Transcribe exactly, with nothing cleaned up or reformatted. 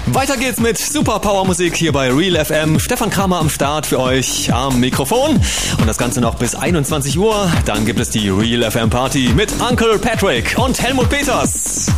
Weiter geht's mit Super Power Musik hier bei Real F M. Stefan Kramer am Start für euch am Mikrofon. Und das Ganze noch bis einundzwanzig Uhr. Dann gibt es die Real F M Party mit Uncle Patrick und Helmut Peters.